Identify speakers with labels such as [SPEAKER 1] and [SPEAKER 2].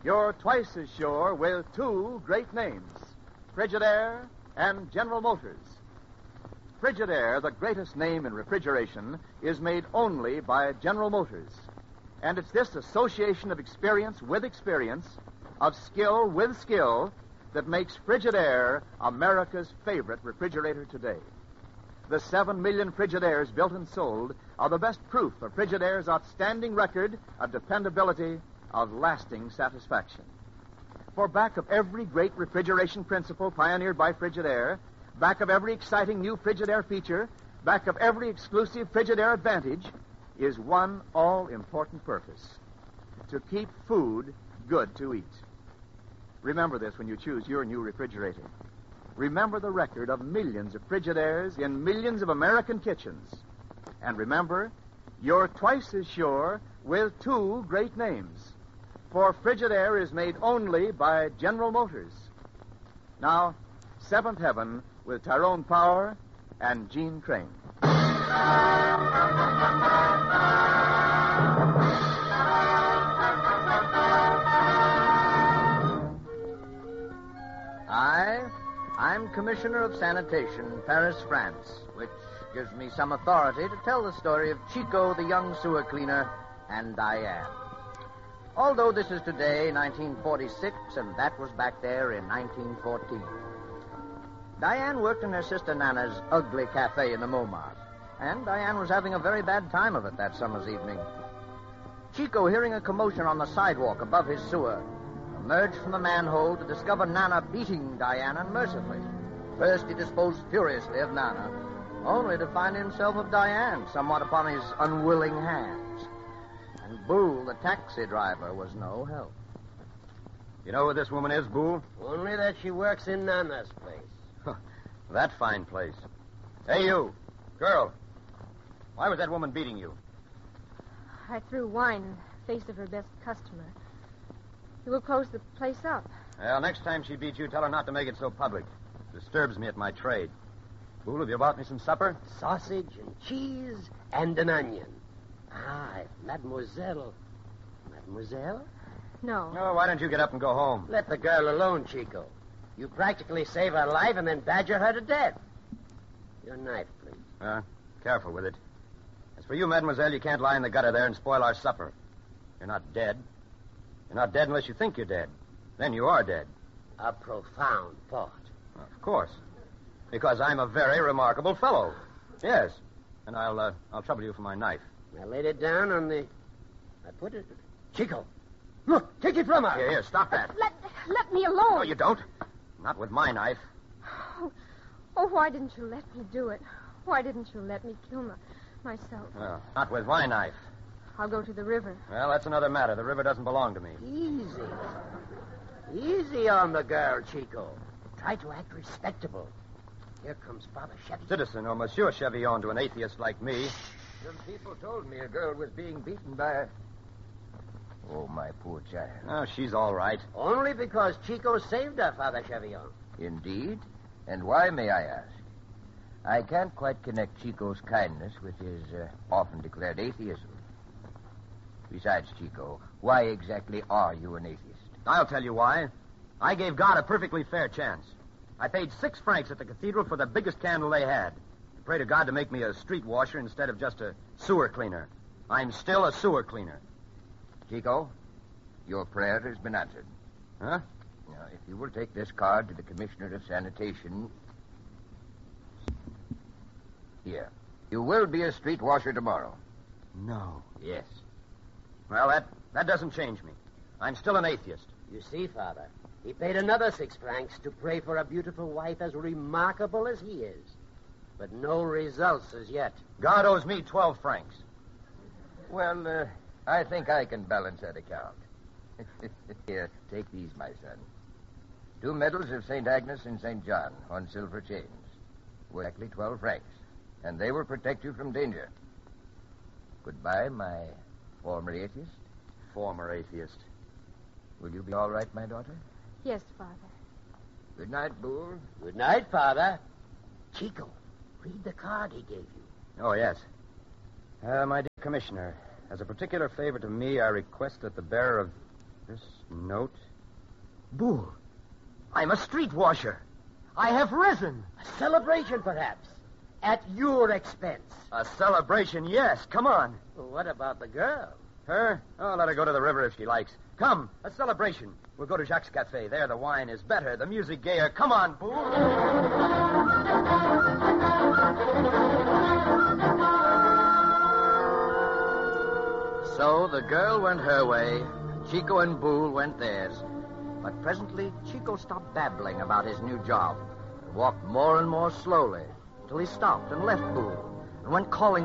[SPEAKER 1] You're twice as sure with two great names, Frigidaire and General Motors. Frigidaire, the greatest name in refrigeration, is made only by General Motors. And it's this association of experience with experience, of skill with skill, that makes Frigidaire America's favorite refrigerator today. The 7 million Frigidaires built and sold are the best proof of Frigidaire's outstanding record of dependability, of lasting satisfaction. For back of every great refrigeration principle pioneered by Frigidaire, back of every exciting new Frigidaire feature, back of every exclusive Frigidaire advantage, is one all-important purpose: to keep food good to eat. Remember this when you choose your new refrigerator. Remember the record of millions of Frigidaires in millions of American kitchens. And remember, you're twice as sure with two great names. For Frigidaire is made only by General Motors. Now, Seventh Heaven with Tyrone Power and Gene Crane.
[SPEAKER 2] I'm Commissioner of Sanitation, Paris, France, which gives me some authority to tell the story of Chico, the young sewer cleaner, and Diane. Although this is today, 1946, and that was back there in 1914. Diane worked in her sister Nana's ugly cafe in the Montmartre, and Diane was having a very bad time of it that summer's evening. Chico, hearing a commotion on the sidewalk above his sewer, emerged from the manhole to discover Nana beating Diane unmercifully. First, he disposed furiously of Nana, only to find himself of Diane somewhat upon his unwilling hands. And Boole, the taxi driver, was no help.
[SPEAKER 3] You know who this woman is, Boole?
[SPEAKER 4] Only that she works in Nana's place.
[SPEAKER 3] That fine place. Hey, you, girl. Why was that woman beating you?
[SPEAKER 5] I threw wine in the face of her best customer. He will close the place up.
[SPEAKER 3] Well, next time she beats you, tell her not to make it so public. It disturbs me at my trade. Boole, have you bought me some supper?
[SPEAKER 4] Sausage and cheese and an onion. Ah, Mademoiselle. Mademoiselle?
[SPEAKER 5] No.
[SPEAKER 3] Oh, why don't you get up and go home?
[SPEAKER 4] Let the girl alone, Chico. You practically save her life and then badger her to death. Your knife, please.
[SPEAKER 3] Careful with it. As for you, mademoiselle, you can't lie in the gutter there and spoil our supper. You're not dead. You're not dead unless you think you're dead. Then you are dead.
[SPEAKER 4] A profound thought.
[SPEAKER 3] Of course. Because I'm a very remarkable fellow. Yes. And I'll trouble you for my knife.
[SPEAKER 4] I laid it down on the... I put it... Chico, look, take it from her.
[SPEAKER 3] Here, stop that.
[SPEAKER 5] Let me alone.
[SPEAKER 3] No, you don't. Not with my knife.
[SPEAKER 5] Oh, why didn't you let me do it? Why didn't you let me kill myself?
[SPEAKER 3] Well, not with my knife.
[SPEAKER 5] I'll go to the river.
[SPEAKER 3] Well, that's another matter. The river doesn't belong to me.
[SPEAKER 4] Easy on the girl, Chico. Try to act respectable. Here comes Father Chevy.
[SPEAKER 3] Citizen or Monsieur Chevillon to an atheist like me.
[SPEAKER 6] Some people told me a girl was being beaten by a... Oh, my poor child.
[SPEAKER 3] Oh, she's all right.
[SPEAKER 4] Only because Chico saved her, Father Chevillon.
[SPEAKER 6] Indeed? And why, may I ask? I can't quite connect Chico's kindness with his often declared atheism. Besides, Chico, why exactly are you an atheist?
[SPEAKER 3] I'll tell you why. I gave God a perfectly fair chance. I paid 6 francs at the cathedral for the biggest candle they had. To pray to God to make me a street washer instead of just a sewer cleaner. I'm still a sewer cleaner.
[SPEAKER 6] Chico, your prayer has been answered.
[SPEAKER 3] Huh?
[SPEAKER 6] Now, if you will take this card to the Commissioner of Sanitation... Here. You will be a street washer tomorrow.
[SPEAKER 3] No.
[SPEAKER 6] Yes.
[SPEAKER 3] Well, that doesn't change me. I'm still an atheist.
[SPEAKER 4] You see, Father, he paid another 6 francs to pray for a beautiful wife as remarkable as he is. But no results as yet.
[SPEAKER 3] God owes me 12 francs.
[SPEAKER 6] Well, I think I can balance that account. Here, take these, my son. 2 medals of St. Agnes and St. John on silver chains. Worth exactly 12 francs. And they will protect you from danger. Goodbye, my former atheist.
[SPEAKER 3] Former atheist.
[SPEAKER 6] Will you be all right, my daughter?
[SPEAKER 5] Yes, Father.
[SPEAKER 6] Good night, Boole.
[SPEAKER 4] Good night, Father. Chico, read the card he gave you.
[SPEAKER 3] Oh, yes. My dear Commissioner, as a particular favor to me, I request that the bearer of This note. Boole, I'm a street washer. I have risen.
[SPEAKER 4] A celebration, perhaps. At your expense.
[SPEAKER 3] A celebration, yes. Come on.
[SPEAKER 4] What about the girl?
[SPEAKER 3] Her? Oh, let her go to the river if she likes. Come, a celebration. We'll go to Jacques' Cafe. There the wine is better, the music gayer. Come on, Boole.
[SPEAKER 2] So the girl went her way, Chico and Boole went theirs. But presently, Chico stopped babbling about his new job and walked more and more slowly until he stopped and left Boole and went calling